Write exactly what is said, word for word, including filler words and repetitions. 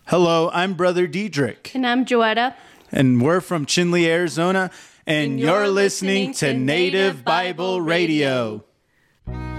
Hello, I'm Brother Diedrich. And I'm Joetta. And we're from Chinle, Arizona. And, And you're, you're listening, listening to to Native Native Bible Bible Radio.